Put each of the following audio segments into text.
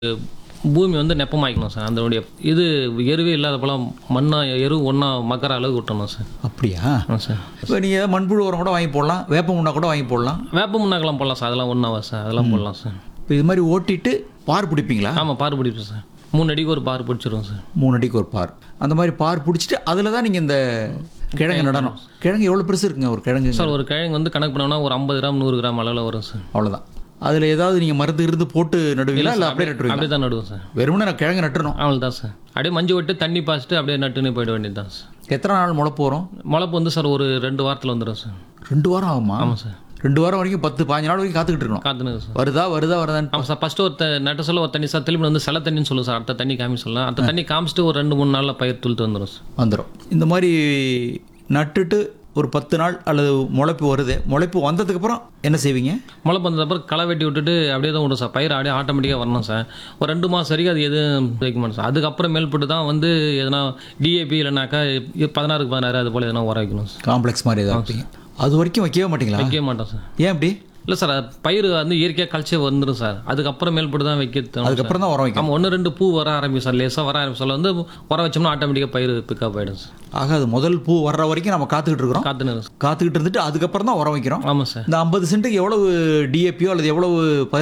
பூமி வந்து நெப்பமாக்கணும் சார். அதனுடைய இது எருவே இல்லாத போல மண்ணா எரு ஒன்றா மக்கற அளவுக்கு விட்டணும் சார். அப்படியா? சார் இப்போ நீங்கள் மண்புழு உரம் கூட வாங்கி போடலாம், வேப்ப முன்னா கூட வாங்கி போடலாம். வேப்ப முன்னாக்கெல்லாம் போடலாம் சார். அதெல்லாம் ஒன்றாவா சார், அதெல்லாம் போடலாம் சார். இப்போ இது மாதிரி ஓட்டிட்டு பார் பிடிப்பீங்களா? ஆமாம், பார் பிடிப்போம் சார். 3 அடிக்கு ஒரு பார் பிடிச்சிருவோம் சார். 3 அடிக்கு ஒரு பார். அந்த மாதிரி பார் பிடிச்சிட்டு அதில் தான் நீங்கள் இந்த கிழங்கு நடணும். கிழங்கு எவ்வளோ பெருசு இருக்குங்க ஒரு கிழங்கு? சார் ஒரு கிழங்கு வந்து கணக்கு பண்ணோம்னா ஒரு 50 கிராம் 100 கிராம் அளவில் வரும் சார். அவ்வளோதான். அதில் ஏதாவது நீங்கள் மருந்து இருந்து போட்டு நடுவீங்களா இல்லை அப்படியே நட்டுருவீங்களா? அப்படியே தான் நடுவோம் சார். வெறுமனே நான் கிழங்கு நட்டுறணும். அவ்வளோதான் சார். அப்படியே மஞ்சள் விட்டு தண்ணி பாய்ச்சிட்டு அப்படியே நட்டுன்னு போயிட வேண்டியது தான் சார். எத்தனை நாள் முளைப்பு வரும்? முளைப்பு வந்து சார் ஒரு 2 வாரத்தில் வந்துடும் சார். 2 வாரம் ஆகுமா? ஆமாம் சார். 2 வாரம் வரைக்கும் 10-15 நாள் வரைக்கும் காத்துக்கிட்டு இருக்கணும். காத்துனுங்க சார். வருதான்னு. ஆமாம் சார். ஃபஸ்ட்டு ஒரு நட்ட சொல்ல ஒரு தண்ணி சார், திரும்பி வந்து சில தண்ணின்னு சொல்லுவோம் சார். அடுத்த தண்ணி காமி சொல்லலாம். அடுத்த தண்ணி காமிச்சிட்டு ஒரு 2-3 நாளில் பயிர் துளுத்து வந்துடும் சார். வந்துடும். இந்த மாதிரி நட்டுட்டு ஒரு 10 நாள் அல்லது முளைப்பு வருது. முளைப்பு வந்ததுக்கப்புறம் என்ன செய்வீங்க? முளைப்பு வந்ததுக்கப்புறம் களை வெட்டி விட்டுட்டு அப்படியே தான் விடும் சார். பயிர் அப்படியே ஆட்டோமேட்டிக்காக வரணும் சார். ஒரு 2 மாதம் வரைக்கும் அது எதுவும் வைக்க மாட்டோம் சார். அதுக்கப்புறம் மேல்பட்டு தான் வந்து எதனா டிஏபி இல்லைனாக்கா 16க்கு 16 அது போல் எதனா உரம் வைக்கணும் சார். காம்ப்ளெக்ஸ் மாதிரி ஏதாவது. அது வரைக்கும் வைக்கவே மாட்டீங்களா? வைக்கவே மாட்டோம் சார். ஏன் அப்படி? இல்லை சார், பயிர் வந்து இயற்கையாக கழிச்சே வந்துடும் சார். அதுக்கப்புறம் மேல்பட்டு தான் வைக்க. அதுக்கப்புறம் தான் உரம் வைக்கணும். ஆமாம், 1-2 பூ வர ஆரம்பிக்கும் சார். லேசாக வர ஆரம்பிச்சால வந்து உரம் வச்சோம்னா ஆட்டோமேட்டிக்காக பயிர் பிக்கப் ஆகிடும் சார். ஆக அது முதல் பூ வர்ற வரைக்கும் நம்ம காத்துக்கிட்டு இருக்கிறோம். காத்துக்கிட்டு இருந்துட்டு அதுக்கப்புறம் தான் உரம் வைக்கிறோம். ஆமாம் சார். இந்த 50 சென்ட்டுக்கு எவ்வளவு டிஏபியோ அல்லது எவ்வளவு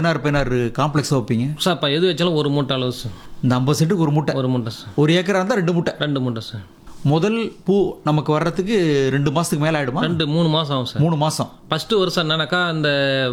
16 காம்ப்ளெக்ஸோ வைப்பீங்க சார்? இப்போ எது வச்சாலும் ஒரு மூட்டை அளவு சார். இந்த 50 சென்ட்டுக்கு ஒரு மூட்டை சார். ஒரு ஏக்கரா இருந்தால் 2 மூட்டை. 2 மூட்டை சார். முதல் பூ நமக்கு வர்றதுக்கு 2 மாதத்துக்கு மேலே ஆகிடுமா? 3 மாதம் ஆகும் சார். 3 மாதம். ஃபஸ்ட்டு வருஷம் என்னன்னாக்கா அந்த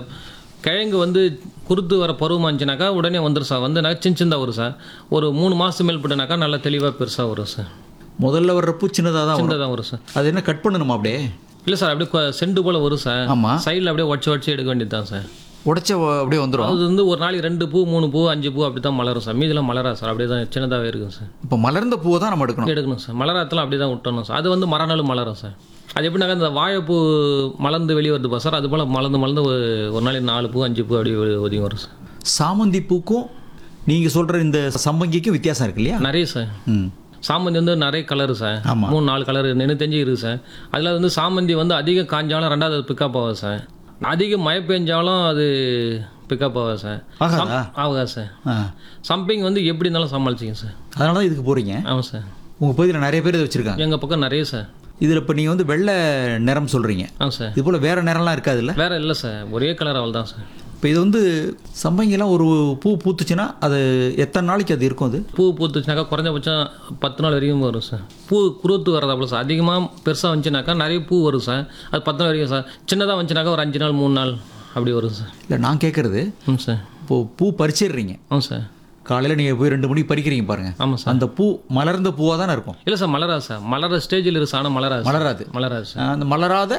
கிழங்கு வந்து குருத்து வர பருவமாக இருந்துச்சுனாக்கா உடனே வந்துடும் சார். வந்து சின்னதாக வரும் சார். ஒரு 3 மாதம் மேல்பட்டுனாக்கா நல்லா தெளிவாக பெருசாக வரும் சார். முதல்ல வர்ற பூ சின்னதாக வரும் சார். அது என்ன கட் பண்ணணுமா அப்படியே? இல்லை சார், அப்படியே செண்டு போல் வரும் சார். ஆமாம். சைடில் அப்படியே உடச்சி எடுக்க வேண்டியது தான் சார். உடச்ச அப்படியே வந்துடும். அது வந்து ஒரு நாளைக்கு 2 பூ 3 பூ 5 பூ அப்படி தான் மலரும் சார். மீதெல்லாம் மலரா சார். அப்படியே தான் சின்னதாகவே இருக்கும் சார். இப்போ மலர்ந்த பூவை தான் நம்ம எடுக்கணும் சார். மலராத்தெல்லாம் அப்படி தான் விட்டணும் சார். அது வந்து மறுநாள் மலரும் சார். அது எப்படின்னாக்கா இந்த வாழைப்பூ மலர்ந்து வெளியே வருது சார். அது போல் மலர்ந்து ஒரு நாளைக்கு 4 பூ 5 பூ அப்படி ஒதுங்கி வரும் சார். சாமந்தி பூக்கும் நீங்கள் சொல்கிற இந்த சம்பங்கிக்கும் வித்தியாசம் இருக்கு இல்லையா? நிறைய சார். சாமந்தி வந்து நிறைய கலரு சார். 3-4 கலர் நின்று தெரிஞ்சு இருக்குது சார். அதில் வந்து சாமந்தி வந்து அதிகம் காஞ்சாலும் 2வது பிக்கப் ஆகும் சார். அதிகம் மழை பெஞ்சாலும் அது பிக்கப் ஆகும் சார். ஆகாது சார். சம்பிங் வந்து எப்படி இருந்தாலும் சமாளிச்சிங்க சார். அதனால தான் இதுக்கு போகிறீங்க. ஆமாம் சார். உங்கள் பகுதியில் நிறைய பேர் இதை வச்சுருக்காங்க. எங்கள் பக்கம் நிறைய சார். இதில் இப்போ நீங்கள் வந்து வெள்ளை நிறம் சொல்கிறீங்க. ஆமாம் சார். இது போல் வேறு நிறம்லாம் இருக்காது இல்லை? வேறு இல்லை சார். ஒரே கலர் அவள் தான் சார். இப்போ இது வந்து சம்பங்கிலாம் ஒரு பூ பூத்துச்சுன்னா அது எத்தனை நாளைக்கு அது இருக்கும்? அது பூ பூத்துச்சுனாக்கா குறைஞ்சபட்சம் 10 நாள் வரைக்கும் வரும் சார். பூ குருத்து வரதாப்புல சார். அதிகமாக பெருசாக வந்துச்சுனாக்கா நிறைய பூ வரும் சார். அது 10 நாள் வரைக்கும் சார். சின்னதாக வந்துச்சுனாக்கா ஒரு 5 நாள் 3 நாள் அப்படி வரும் சார். இல்லை நான் கேட்குறது, சார் இப்போது பூ பறிச்சிடுறீங்க. சார். காலையில் நீங்கள் போய் 2 மணிக்கு பறிக்கிறீங்க பாருங்கள். ஆமாம் சார். அந்த பூ மலர்ந்த பூவாக தானே இருக்கும்? இல்லை சார், மலராது சார். மலர ஸ்டேஜில் இருக்கு. ஆனால் மலராது சார். அந்த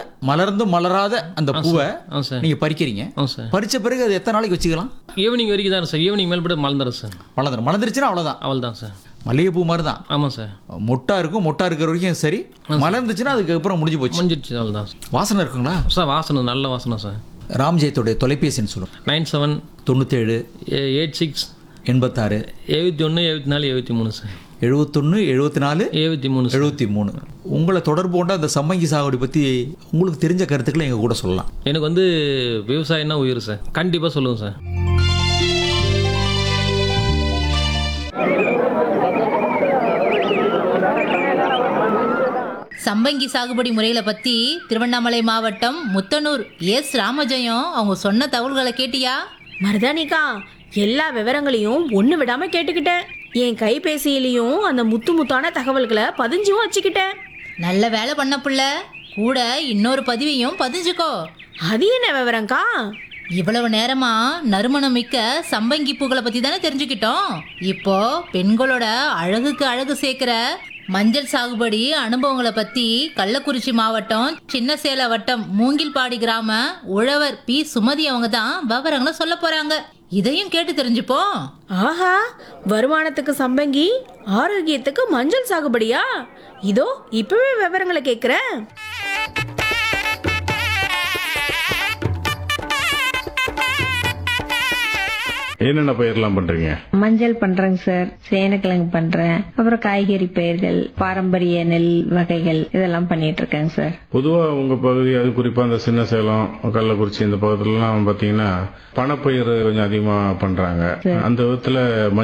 மலராத அந்த பூவை நீங்கள் பறிக்கிறீங்க. சார். பறித்த பிறகு அது எத்தனை நாளைக்கு வச்சுக்கலாம்? ஈவினிங் வரைக்கும் தான் சார். Evening Melpattu மலர்ந்துடும் sir. மலர்ந்துருச்சுன்னா அவள் தான் சார். மல்லிகைப்பூ மாதிரி தான். ஆமாம் சார். மொட்டா இருக்கிற வரைக்கும் சரி. மலர்ந்துச்சுன்னா அதுக்கப்புறம் முடிஞ்சிடுச்சு. அவள் தான். வாசனை இருக்குங்களா சார்? வாசனை நல்ல வாசனை சார். ராம்ஜெயத்தோடைய தொலைபேசின்னு சொல்லுங்கள். 97 97 86 86 71 74 73 சார். 71 74 73. உங்களை தொடர்பு கொண்ட அந்த சம்பங்கி சாகுபடி பற்றி உங்களுக்கு தெரிஞ்ச கருத்துக்களை எங்கள் கூட சொல்லலாம். எனக்கு வந்து விவசாயம்னா உயிர் சார். கண்டிப்பாக சொல்லுவோம் சார். சம்பங்கி சாகுபடி முறைகளை பற்றி திருவண்ணாமலை மாவட்டம் முத்தனூர் எஸ் ராமஜெயம் அவங்க சொன்ன தகவல்களை கேட்டியா? மருதானிக்கா, எல்லா விவரங்களையும் ஒன்று விடாமல் கேட்டுக்கிட்டேன். என் கைபேசியிலையும் அந்த முத்தான தகவல்களை பதிஞ்சும் வச்சுக்கிட்டேன். நல்ல வேலை பண்ண புள்ள. கூட இன்னொரு பதிவையும் பதிஞ்சுக்கோ. அது என்ன விவரங்க்கா? இவ்வளவு நேரமா நறுமணம் மிக்க சம்பங்கி பூக்களை பற்றி தானே தெரிஞ்சுக்கிட்டோம். இப்போ பெண்களோட அழகுக்கு அழகு சேர்க்கிற மஞ்சள் சாகுபடி அனுபவங்களை பற்றி கள்ளக்குறிச்சி மாவட்டம் சின்னசேல வட்டம் மூங்கில்பாடி கிராம உழவர் பி சுமதி அவங்க தான் விவரங்களை சொல்ல போறாங்க. இதையும் கேட்டு தெரிஞ்சுப்போம். ஆஹா, வருமானத்துக்கு சம்பங்கி, ஆரோக்கியத்துக்கு மஞ்சள் சாகுபடியா? இதோ இப்பவே விவரங்களை கேட்குறேன். என்னென்ன பயிரெல்லாம் பண்றீங்க? மஞ்சள் பண்றேங்க சார். சேனக்கிழங்கு பண்றேன். அப்புறம் காய்கறி பயிர்கள், பாரம்பரிய நெல் வகைகள் இதெல்லாம் பண்ணிட்டு இருக்கேங்க சார். பொதுவா உங்க பகுதி, அது குறிப்பா இந்த சின்ன சேலம், கள்ளக்குறிச்சி இந்த பகுதியிலாம் பாத்தீங்கன்னா பணப்பயிர் கொஞ்சம் அதிகமா பண்றாங்க. அந்த விதத்துல